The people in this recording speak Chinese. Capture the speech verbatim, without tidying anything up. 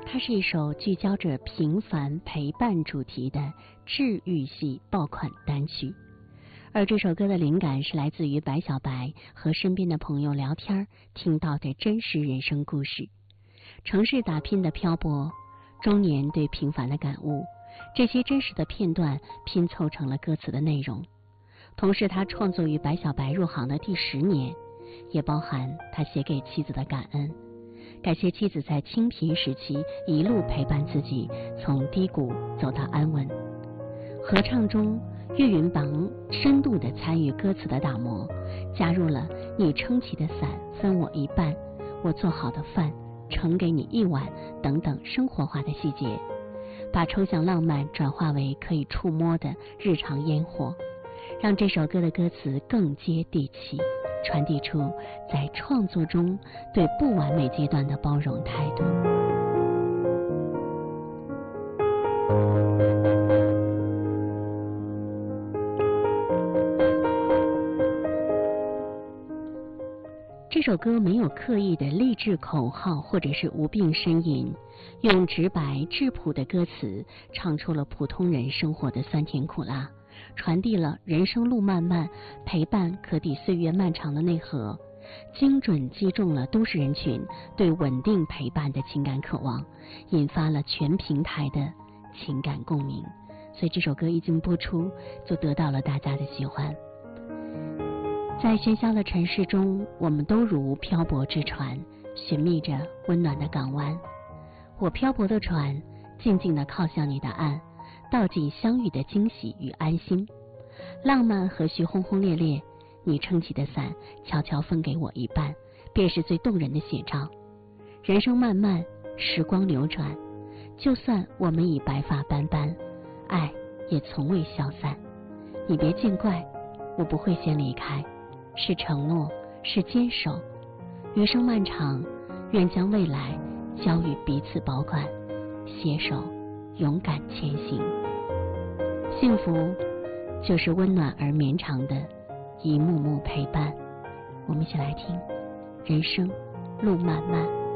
它是一首聚焦着平凡陪伴主题的治愈系爆款单曲。而这首歌的灵感是来自于白小白和身边的朋友聊天听到的真实人生故事。城市打拼的漂泊，中年对平凡的感悟，这些真实的片段拼凑成了歌词的内容。同时他创作于白小白入行的第十年，也包含他写给妻子的感恩，感谢妻子在清贫时期一路陪伴自己从低谷走到安稳。合唱中，岳云榜深度地参与歌词的打磨，加入了你撑起的伞分我一半，我做好的饭盛给你一碗等等生活化的细节，把抽象浪漫转化为可以触摸的日常烟火，让这首歌的歌词更接地气，传递出在创作中对不完美阶段的包容态度。这首歌没有刻意的励志口号或者是无病呻吟，用直白质朴的歌词唱出了普通人生活的酸甜苦辣，传递了人生路漫漫，陪伴可抵岁月漫长的内核，精准击中了都市人群对稳定陪伴的情感渴望，引发了全平台的情感共鸣。所以这首歌一经播出就得到了大家的喜欢。在喧嚣的城市中，我们都如漂泊之船，寻觅着温暖的港湾。我漂泊的船静静地靠向你的岸，道尽相遇的惊喜与安心。浪漫何须轰轰烈烈，你撑起的伞悄悄分给我一半，便是最动人的写照。人生漫漫，时光流转，就算我们已白发斑斑，爱也从未消散。你别见怪，我不会先离开，是承诺，是坚守。余生漫长，愿将未来交予彼此保管，携手勇敢前行。幸福就是温暖而绵长的一幕幕陪伴。我们一起来听，人生路漫漫。